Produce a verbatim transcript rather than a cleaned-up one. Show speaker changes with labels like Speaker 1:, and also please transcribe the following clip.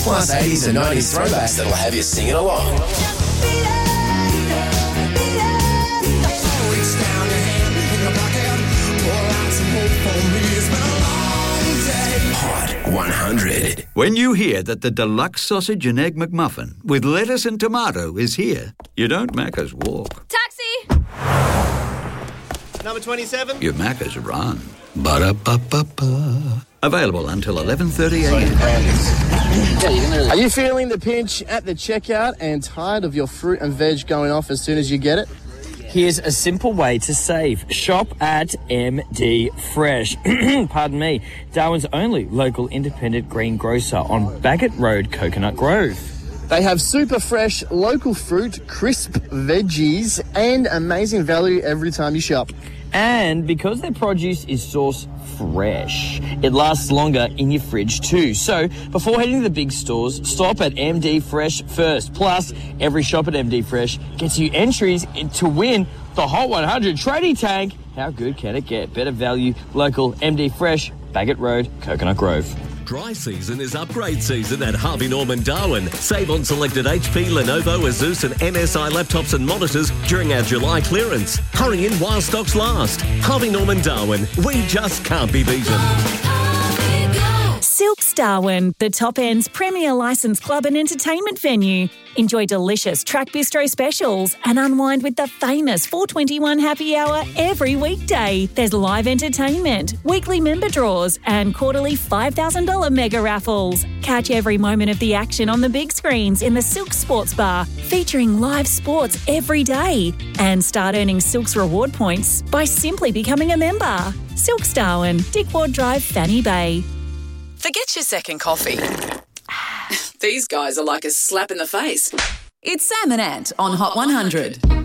Speaker 1: Plus eighties and nineties throwbacks that'll have you singing along. Hot one hundred.
Speaker 2: When you hear that the deluxe sausage and egg McMuffin with lettuce and tomato is here, you don't Macca's walk.
Speaker 3: Taxi!
Speaker 4: Number twenty-seven.
Speaker 2: You Macca's run. Ba-da-ba-ba-ba. Available until eleven thirty a m.
Speaker 5: Are you feeling the pinch at the checkout and tired of your fruit and veg going off as soon as you get it?
Speaker 6: Here's a simple way to save. Shop at M D Fresh. Pardon me. Darwin's only local independent green grocer on Bagot Road, Coconut Grove.
Speaker 5: They have super fresh local fruit, crisp veggies, and amazing value every time you shop.
Speaker 6: And because their produce is sourced fresh, it lasts longer in your fridge too. So before heading to the big stores, stop at M D Fresh first. Plus, every shop at M D Fresh gets you entries to win the Hot one hundred tradie tank. How good can it get? Better value, local M D Fresh, Bagot Road, Coconut Grove.
Speaker 7: Dry season is upgrade season at Harvey Norman Darwin. Save on selected H P, Lenovo, Asus and M S I laptops and monitors during our July clearance. Hurry in while stocks last. Harvey Norman Darwin. We just can't be beaten.
Speaker 8: Silks Darwin, the Top End's premier licensed club and entertainment venue. Enjoy delicious Track Bistro specials and unwind with the famous four twenty-one happy hour every weekday. There's live entertainment, weekly member draws and quarterly five thousand dollars mega raffles. Catch every moment of the action on the big screens in the Silks Sports Bar, featuring live sports every day. And start earning Silks reward points by simply becoming a member. Silks Darwin, Dick Ward Drive, Fanny Bay.
Speaker 9: Forget your second coffee. These guys are like a slap in the face. It's Sam and Ant on Hot one hundred.